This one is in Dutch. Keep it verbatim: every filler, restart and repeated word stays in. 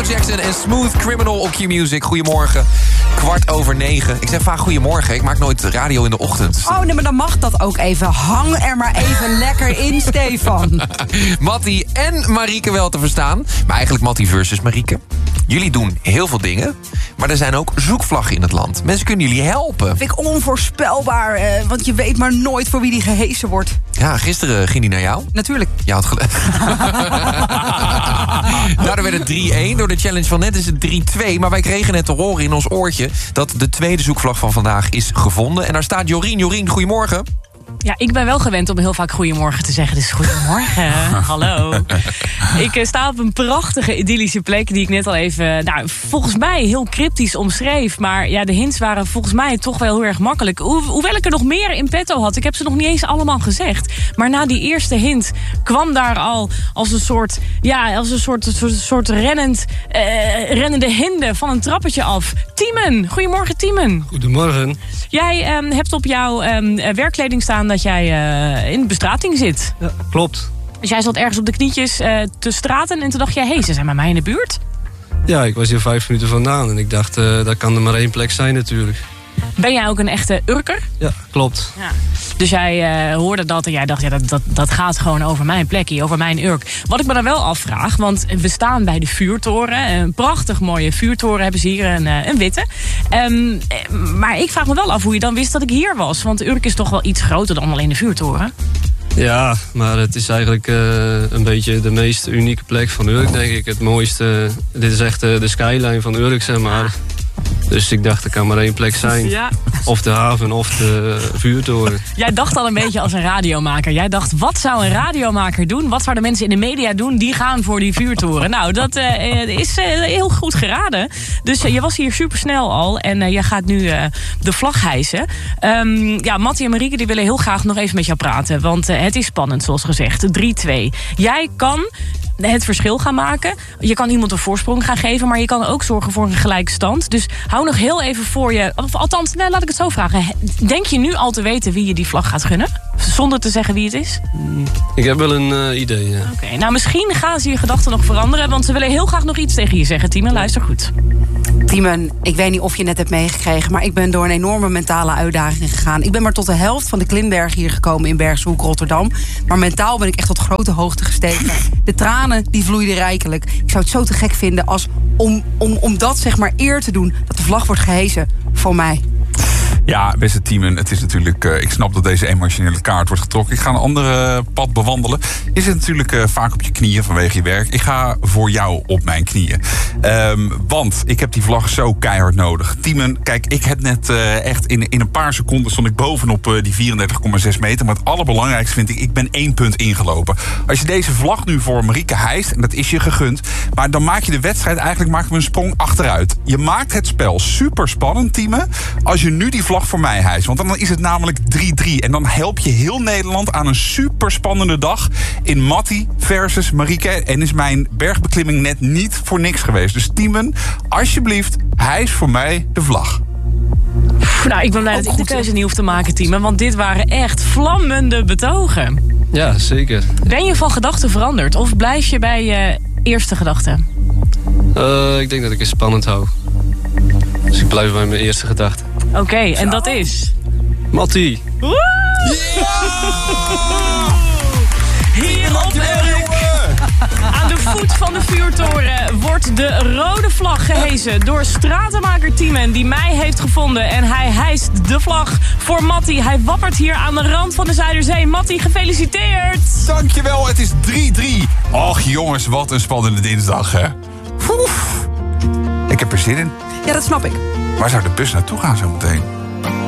Jackson en Smooth Criminal op Q-Music. Goedemorgen, kwart over negen. Ik zeg vaak goedemorgen, ik maak nooit radio in de ochtend. Oh, nee, maar dan mag dat ook even. Hang er maar even lekker in, Stefan. Mattie en Marieke wel te verstaan. Maar eigenlijk Mattie versus Marieke. Jullie doen heel veel dingen, maar er zijn ook zoekvlaggen in het land. Mensen kunnen jullie helpen. Vind ik onvoorspelbaar, eh, want je weet maar nooit voor wie die gehesen wordt. Ja, gisteren ging die naar jou. Natuurlijk. Je had gelijk. Daardoor werd het drie één. Door de challenge van net is het drie twee. Maar wij kregen net te horen in ons oortje dat de tweede zoekvlag van vandaag is gevonden. En daar staat Jorien. Jorien, goedemorgen. Ja, ik ben wel gewend om heel vaak goedemorgen te zeggen. Dus goedemorgen, hallo. Ik uh, sta op een prachtige idyllische plek die ik net al even, nou, volgens mij heel cryptisch omschreef. Maar ja, de hints waren volgens mij toch wel heel erg makkelijk. Ho- hoewel ik er nog meer in petto had. Ik heb ze nog niet eens allemaal gezegd. Maar na die eerste hint kwam daar al als een soort, ja, als een soort, soort, soort rennend, uh, rennende hinde van een trappetje af. Tiemen, goedemorgen Tiemen. Goedemorgen. Jij um, hebt op jouw um, werkkleding staan dat jij uh, in bestrating zit. Ja, klopt. Dus jij zat ergens op de knietjes uh, te straten en toen dacht jij, hé, ze zijn bij mij in de buurt. Ja, ik was hier vijf minuten vandaan en ik dacht, uh, dat kan er maar één plek zijn natuurlijk. Ben jij ook een echte Urker? Ja, klopt. Ja. Dus jij uh, hoorde dat en jij dacht, ja, dat, dat, dat gaat gewoon over mijn plekje, over mijn Urk. Wat ik me dan wel afvraag, want we staan bij de vuurtoren. Een prachtig mooie vuurtoren hebben ze hier, een, een witte. Um, maar ik vraag me wel af hoe je dan wist dat ik hier was. Want Urk is toch wel iets groter dan alleen de vuurtoren. Ja, maar het is eigenlijk uh, een beetje de meest unieke plek van Urk, denk ik. Het mooiste, dit is echt uh, de skyline van Urk, zeg maar. Dus ik dacht, er kan maar één plek zijn. Ja. Of de haven of de vuurtoren. Jij dacht al een beetje als een radiomaker. Jij dacht, wat zou een radiomaker doen? Wat zouden mensen in de media doen? Die gaan voor die vuurtoren. Nou, dat uh, is uh, heel goed geraden. Dus uh, je was hier supersnel al. En uh, je gaat nu uh, de vlag hijsen. Um, ja, Mattie en Marieke die willen heel graag nog even met jou praten. Want uh, het is spannend, zoals gezegd. drie twee. Jij kan het verschil gaan maken. Je kan iemand een voorsprong gaan geven, maar je kan ook zorgen voor een gelijke stand. Dus hou nog heel even voor je. Of althans, nee, laat ik het zo vragen. Denk je nu al te weten wie je die vlag gaat gunnen? Zonder te zeggen wie het is? Ik heb wel een uh, idee, ja. Oké, okay, nou misschien gaan ze je gedachten nog veranderen, want ze willen heel graag nog iets tegen je zeggen. Tiemen, luister goed. Tiemen, ik weet niet of je net hebt meegekregen, maar ik ben door een enorme mentale uitdaging gegaan. Ik ben maar tot de helft van de klimberg hier gekomen in Bergshoek, Rotterdam. Maar mentaal ben ik echt tot grote hoogte gestegen. De tranen, die vloeiden rijkelijk. Ik zou het zo te gek vinden als om, om, om dat zeg maar eer te doen, dat de vlag wordt gehesen voor mij. Ja, beste Tiemen, het is natuurlijk, uh, ik snap dat deze emotionele kaart wordt getrokken. Ik ga een andere pad bewandelen. Je zit natuurlijk uh, vaak op je knieën vanwege je werk. Ik ga voor jou op mijn knieën. Um, want ik heb die vlag zo keihard nodig. Tiemen, kijk, ik heb net uh, echt in, in een paar seconden stond ik bovenop uh, die vierendertig komma zes meter. Maar het allerbelangrijkste vind ik, ik ben één punt ingelopen. Als je deze vlag nu voor Marieke hijst, en dat is je gegund, maar dan maak je de wedstrijd, eigenlijk maken we een sprong achteruit. Je maakt het spel super spannend, Tiemen, als je nu die vlag voor mij hijst. Want dan is het namelijk drie drie. En dan help je heel Nederland aan een super spannende dag in Mattie versus Marieke. En is mijn bergbeklimming net niet voor niks geweest. Dus Tiemen, alsjeblieft, hijs voor mij de vlag. Nou, ik ben blij dat ik de keuze niet hoef te maken, Tiemen. Want dit waren echt vlammende betogen. Ja, zeker. Ben je van gedachten veranderd? Of blijf je bij je eerste gedachte? Uh, ik denk dat ik het spannend hou. Dus ik blijf bij mijn eerste gedachte. Oké, okay, en dat is? Mattie. Woe! Yeah! Hier op Urk, aan de voet van de vuurtoren, wordt de rode vlag gehezen door stratenmaker Tiemen, die mij heeft gevonden. En hij hijst de vlag voor Mattie. Hij wappert hier aan de rand van de Zuiderzee. Mattie, gefeliciteerd! Dankjewel, het is drie drie. Och jongens, wat een spannende dinsdag, hè. Oef. Ik heb er zin in. Ja, dat snap ik. Waar zou de bus naartoe gaan zometeen?